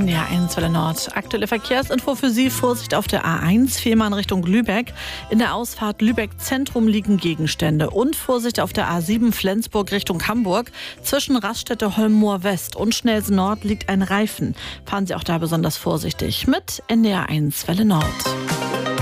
NDR1 Welle Nord. Aktuelle Verkehrsinfo für Sie. Vorsicht auf der A1, Fehmarn Richtung Lübeck. In der Ausfahrt Lübeck Zentrum liegen Gegenstände. Und Vorsicht auf der A7 Flensburg Richtung Hamburg. Zwischen Raststätte Holmmoor West und Schnelsen Nord liegt ein Reifen. Fahren Sie auch da besonders vorsichtig mit NDR1 Welle Nord.